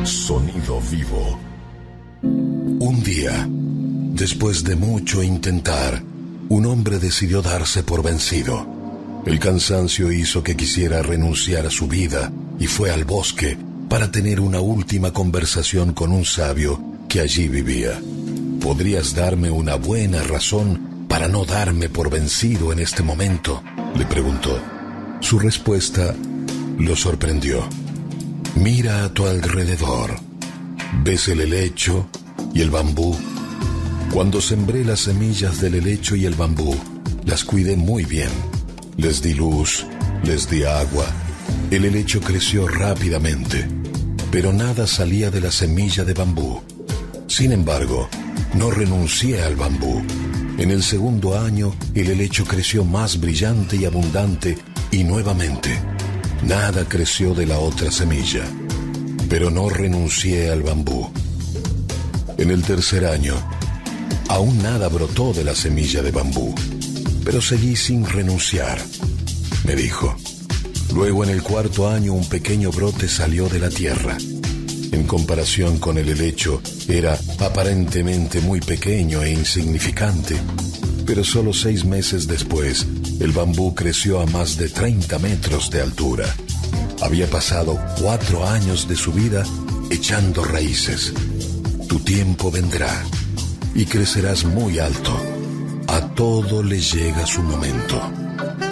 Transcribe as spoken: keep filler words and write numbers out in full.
Sonido vivo. Un día, después de mucho intentar, un hombre decidió darse por vencido. El cansancio hizo que quisiera renunciar a su vida y fue al bosque para tener una última conversación con un sabio que allí vivía. ¿Podrías darme una buena razón para no darme por vencido en este momento?, le preguntó. Su respuesta lo sorprendió. Mira a tu alrededor. ¿Ves el helecho y el bambú? Cuando sembré las semillas del helecho y el bambú, las cuidé muy bien. Les di luz, les di agua. El helecho creció rápidamente, pero nada salía de la semilla de bambú. Sin embargo, no renuncié al bambú. En el segundo año, el helecho creció más brillante y abundante, y nuevamente, nada creció de la otra semilla. Pero no renuncié al bambú. En el tercer año, aún nada brotó de la semilla de bambú, pero seguí sin renunciar, me dijo. Luego, en el cuarto año, un pequeño brote salió de la tierra. En comparación con el helecho, era aparentemente muy pequeño e insignificante, pero solo seis meses después, el bambú creció a más de treinta metros de altura. Había pasado cuatro años de su vida echando raíces. Tu tiempo vendrá y crecerás muy alto. A todo le llega su momento.